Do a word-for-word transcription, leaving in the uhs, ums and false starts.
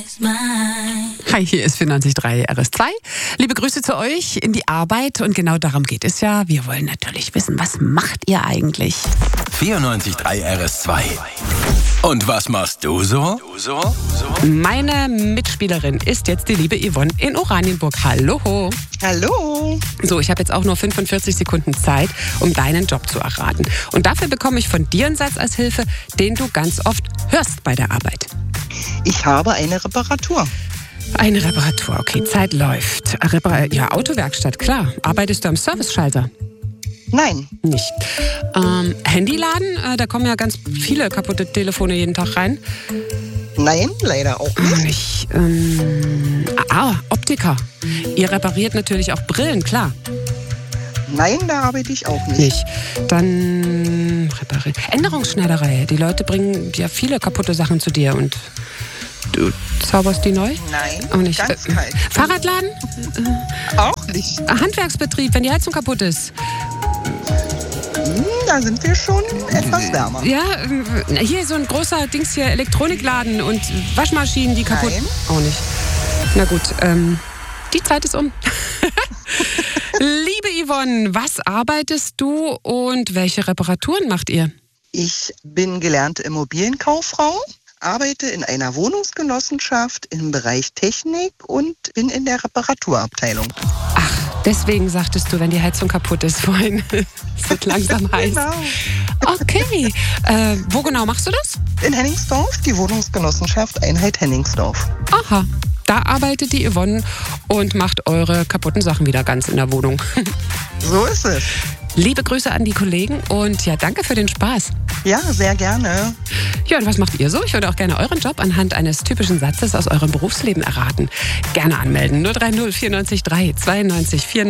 Hi, hier ist vierundneunzig Komma drei R S zwei. Liebe Grüße zu euch in die Arbeit und genau darum geht es ja. Wir wollen natürlich wissen, was macht ihr eigentlich? vierundneunzig Komma drei R S zwei. Und was machst du so? Du so? so? Meine Mitspielerin ist jetzt die liebe Yvonne in Oranienburg. Hallo. Hallo. So, ich habe jetzt auch nur fünfundvierzig Sekunden Zeit, um deinen Job zu erraten. Und dafür bekomme ich von dir einen Satz als Hilfe, den du ganz oft hörst bei der Arbeit. Ich habe eine Reparatur. Eine Reparatur, okay, Zeit läuft. Repar- ja, Autowerkstatt, klar. Arbeitest du am Serviceschalter? Nein. Nicht. Ähm, Handyladen, äh, da kommen ja ganz viele kaputte Telefone jeden Tag rein. Nein, leider auch nicht. Nicht. Ähm, ah, Optiker. Ihr repariert natürlich auch Brillen, klar. Nein, da arbeite ich auch nicht. Nicht. Dann reparieren. Änderungsschneiderei. Die Leute bringen ja viele kaputte Sachen zu dir und du zauberst die neu? Nein, Auch nicht. ganz Äh, kalt. Fahrradladen? Auch nicht. Handwerksbetrieb, wenn die Heizung kaputt ist. Hm, da sind wir schon etwas wärmer. Ja, äh, hier so ein großer Dings hier, Elektronikladen und Waschmaschinen, die kaputt... Nein. Auch nicht. Na gut, ähm, die Zeit ist um. Liebe Yvonne, was arbeitest du und welche Reparaturen macht ihr? Ich bin gelernte Immobilienkauffrau, arbeite in einer Wohnungsgenossenschaft im Bereich Technik und bin in der Reparaturabteilung. Ach, deswegen sagtest du, wenn die Heizung kaputt ist vorhin. Es wird langsam heiß. Genau. Okay, äh, wo genau machst du das? In Henningsdorf, die Wohnungsgenossenschaft Einheit Henningsdorf. Aha, da arbeitet die Yvonne und macht eure kaputten Sachen wieder ganz in der Wohnung. So ist es. Liebe Grüße an die Kollegen und ja, danke für den Spaß. Ja, sehr gerne. Ja, und was macht ihr so? Ich würde auch gerne euren Job anhand eines typischen Satzes aus eurem Berufsleben erraten. Gerne anmelden. null drei null vierundneunzig drei zweiundneunzig vierundneunzig